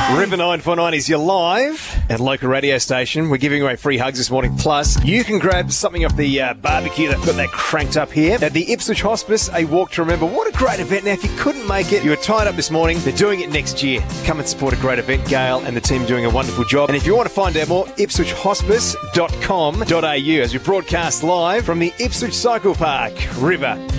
River 949 is your live at local radio station. We're giving away free hugs this morning. Plus, you can grab something off the barbecue. They've got that cranked up here. At the Ipswich Hospice, a walk to remember. What a great event. Now, if you couldn't make it, you were tied up this morning. They're doing it next year. Come and support a great event. Gail and the team doing a wonderful job. And if you want to find out more, ipswichhospice.com.au as we broadcast live from the Ipswich Cycle Park. River